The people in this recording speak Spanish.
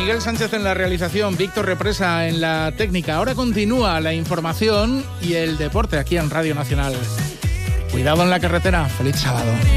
Miguel Sánchez en la realización, Víctor Represa en la técnica. Ahora continúa la información y el deporte aquí en Radio Nacional. Cuidado en la carretera. Feliz sábado.